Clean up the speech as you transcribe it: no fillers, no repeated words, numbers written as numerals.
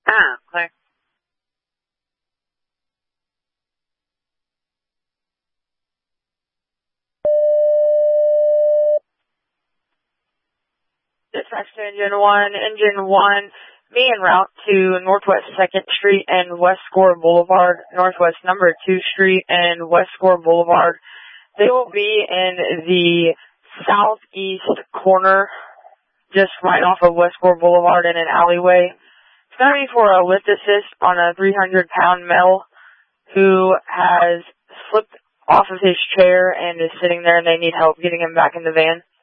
Clear. Dispatch to Engine 1, be en route to Northwest 2nd Street and West Score Boulevard, Northwest number 2 Street and West Score Boulevard. They will be in the southeast corner, just right off of West Score Boulevard in an alleyway. It's going to be for a lift assist on a 300-pound male who has slipped off of his chair and is sitting there, and they need help getting him back in the van.